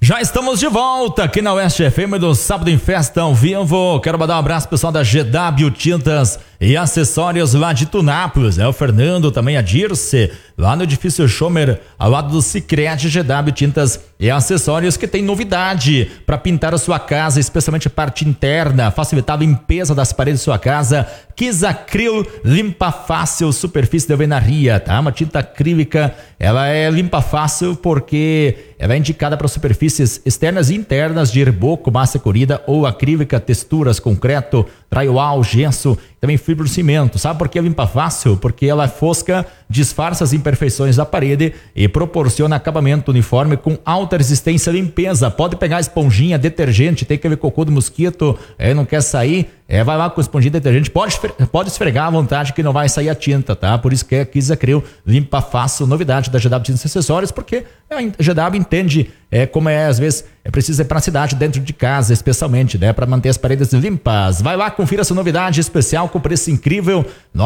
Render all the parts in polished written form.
Já estamos de volta aqui na Oeste FM do Sábado em Festa ao vivo. Quero mandar um abraço pessoal da GW Tintas e Acessórios lá de Tunápolis. O Fernando, também a Dirce, lá no edifício Schomer, ao lado do Sicredi. GW Tintas e Acessórios, que tem novidade para pintar a sua casa, especialmente a parte interna, facilitar a limpeza das paredes da sua casa. Kisacril limpa fácil superfície de alvenaria, tá? Uma tinta acrílica, ela é limpa fácil porque ela é indicada para superfícies externas e internas de reboco, massa corrida ou acrílica, texturas, concreto, drywall, gesso, também fibrocimento. Sabe por que limpa fácil? Porque ela é fosca, disfarça as imperfeições da parede e proporciona acabamento uniforme com alta resistência à limpeza. Pode pegar a esponjinha, detergente, tem aquele cocô do mosquito, não quer sair, vai lá com a esponjinha detergente, pode esfregar à vontade que não vai sair a tinta, tá? Por isso que é Kisacril limpa fácil, novidade da GW Tintas e Acessórios, porque a GW entende como às vezes precisa de praticidade dentro de casa, especialmente, né? Para manter as paredes limpas. Vai lá, confira essa novidade especial com preço incrível,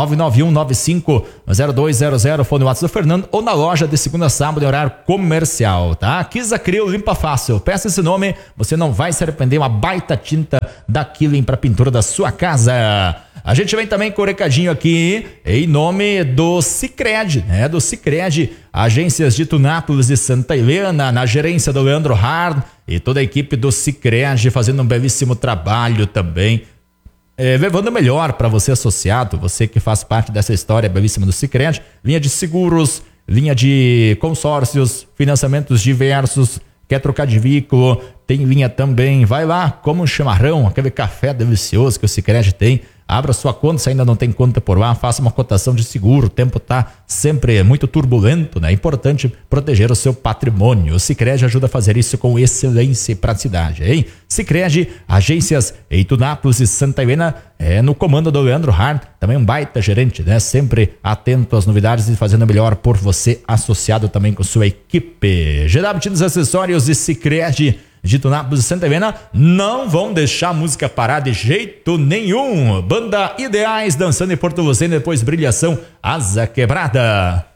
991950200, fone WhatsApp do Fernando, ou na loja de segunda a sábado em horário comercial, tá? Kisacril limpa fácil, peça esse nome, você não vai se arrepender, uma baita tinta da Killing para pintura da sua casa. A gente vem também com o recadinho aqui em nome do Sicredi, né? Do Sicredi, agências de Tunápolis e Santa Helena, na gerência do Leandro Hard e toda a equipe do Sicredi fazendo um belíssimo trabalho também, levando o melhor para você associado, você que faz parte dessa história belíssima do Sicredi, linha de seguros, linha de consórcios, financiamentos diversos. Quer trocar de veículo? Tem linha também. Vai lá, como um chimarrão, aquele café delicioso que o Sicredi tem. Abra sua conta, se ainda não tem conta por lá, faça uma cotação de seguro. O tempo está sempre muito turbulento, né? É importante proteger o seu patrimônio. O Sicredi ajuda a fazer isso com excelência e praticidade, hein? Sicredi, agências em Tunápolis e Santa Helena, no comando do Leandro Hart, também um baita gerente, né? Sempre atento às novidades e fazendo o melhor por você, associado também com sua equipe. GW Tintas Acessórios e Sicredi de Tunápolis e Santa Helena não vão deixar a música parar de jeito nenhum. Banda Ideais dançando em Porto Luciano, depois Brilhação, Asa Quebrada.